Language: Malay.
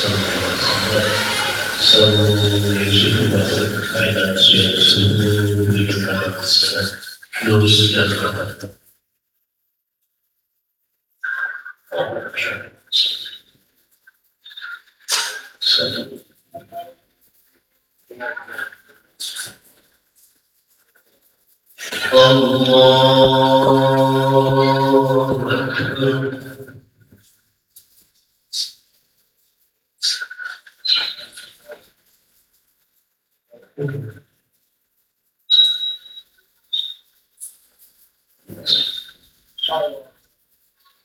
So you should have a finance those that so Allah